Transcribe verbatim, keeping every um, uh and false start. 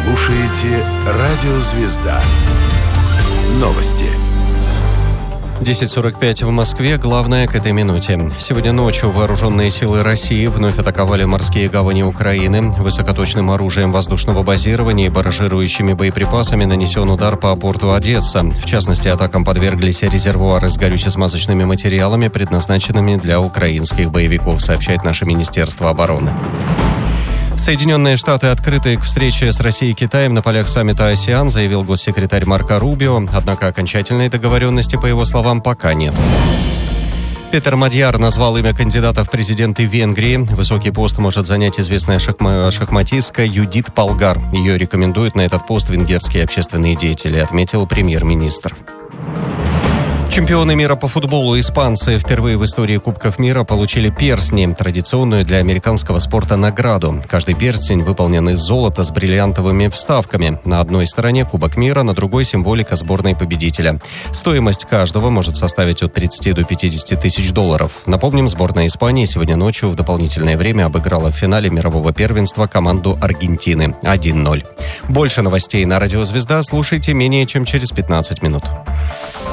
слушаете «Радио Звезда». Новости. десять сорок пять в Москве. Главное к этой минуте. Сегодня ночью вооруженные силы России вновь атаковали морские гавани Украины. Высокоточным оружием воздушного базирования и баражирующими боеприпасами нанесен удар по порту Одесса. В частности, атакам подверглись резервуары с горюче-смазочными материалами, предназначенными для украинских боевиков, сообщает наше Министерство обороны. Соединенные Штаты открыты к встрече с Россией и Китаем на полях саммита «АСЕАН», заявил госсекретарь Марко Рубио. Однако окончательной договоренности, по его словам, пока нет. Петер Мадьяр назвал имя кандидата в президенты Венгрии. Высокий пост может занять известная шахма- шахматистка Юдит Полгар. Ее рекомендуют на этот пост венгерские общественные деятели, отметил премьер-министр. Чемпионы мира по футболу испанцы впервые в истории Кубков мира получили перстни, традиционную для американского спорта награду. Каждый перстень выполнен из золота с бриллиантовыми вставками. На одной стороне Кубок мира, на другой символика сборной победителя. Стоимость каждого может составить от тридцати до пятидесяти тысяч долларов. Напомним, сборная Испании сегодня ночью в дополнительное время обыграла в финале мирового первенства команду Аргентины один ноль. Больше новостей на «Радио Звезда» слушайте менее чем через пятнадцать минут.